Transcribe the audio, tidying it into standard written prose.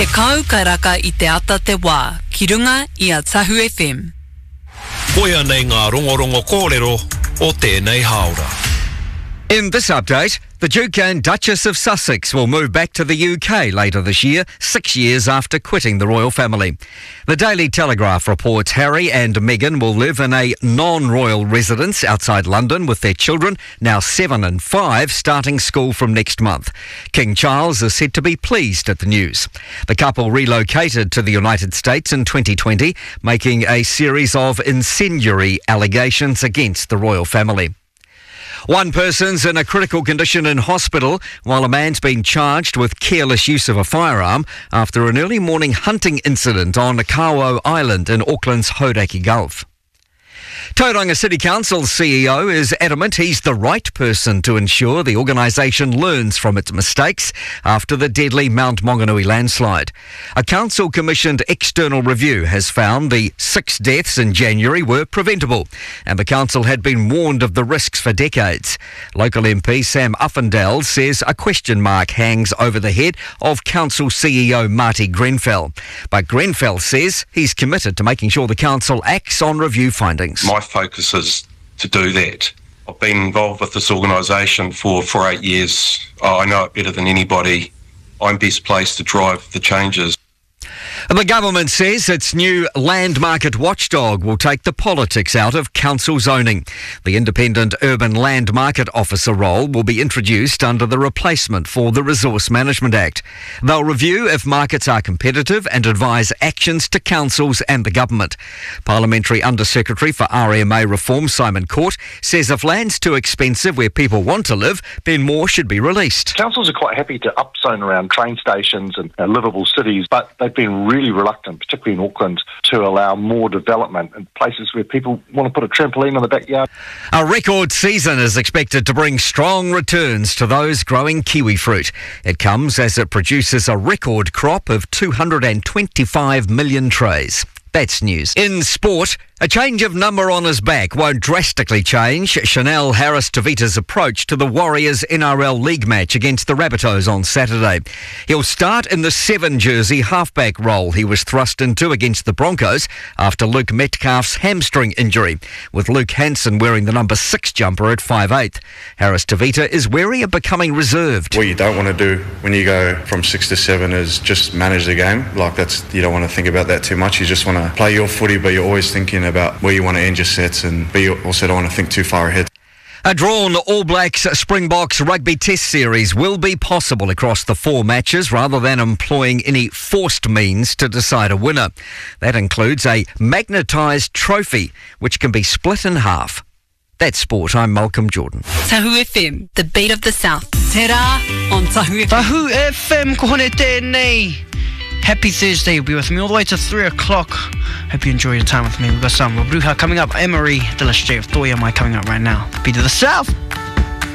Te kau kairaka I te ata te wā, ki runga I a Tahu FM. Koia nei ngā rongorongo kōrero o tēnei haora. In this update, the Duke and Duchess of Sussex will move back to the UK later this year, 6 years after quitting the royal family. The Daily Telegraph reports Harry and Meghan will live in a non-royal residence outside London with their children, now 7 and 5, starting school from next month. King Charles is said to be pleased at the news. The couple relocated to the United States in 2020, making a series of incendiary allegations against the royal family. One person's in a critical condition in hospital, while a man's been charged with careless use of a firearm after an early morning hunting incident on Kawo Island in Auckland's Hauraki Gulf. Tauranga City Council's CEO is adamant he's the right person to ensure the organisation learns from its mistakes after the deadly Mount Maunganui landslide. A council-commissioned external review has found the 6 deaths in January were preventable, and the council had been warned of the risks for decades. Local MP Sam Uffindell says a question mark hangs over the head of council CEO Marty Grenfell. But Grenfell says he's committed to making sure the council acts on review findings. My focus is to do that. I've been involved with this organisation for 8 years. I know it better than anybody. I'm best placed to drive the changes. The government says its new land market watchdog will take the politics out of council zoning. The independent urban land market officer role will be introduced under the replacement for the Resource Management Act. They'll review if markets are competitive and advise actions to councils and the government. Parliamentary Under-Secretary for RMA Reform Simon Court says if land's too expensive where people want to live, then more should be released. Councils are quite happy to upzone around train stations and livable cities, but they've been really reluctant, particularly in Auckland, to allow more development in places where people want to put a trampoline on the backyard. A record season is expected to bring strong returns to those growing kiwi fruit. It comes as it produces a record crop of 225 million trays. That's news. In sport, a change of number on his back won't drastically change Chanel Harris-Tavita's approach to the Warriors NRL League match against the Rabbitohs on Saturday. He'll start in the 7 jersey halfback role he was thrust into against the Broncos after Luke Metcalf's hamstring injury, with Luke Hanson wearing the number 6 jumper at 5'8". Harris-Tavita is wary of becoming reserved. What you don't want to do when you go from 6 to 7 is just manage the game. You don't want to think about that too much. You just want to play your footy, but you're always thinking about where you want to end your sets, but you also don't want to think too far ahead. A drawn All Blacks Springboks rugby test series will be possible across the 4 matches rather than employing any forced means to decide a winner. That includes a magnetised trophy, which can be split in half. That's sport. I'm Malcolm Jordan. Tahu FM, the beat of the South. Te rā on Tahu FM. Tahu FM, kohone tēnei. Happy Thursday. You'll be with me all the way to 3 o'clock. Hope you enjoy your time with me. We've got some Robruha coming up. Emery, Dilish J of Toya Mai coming up right now. Beat of the South.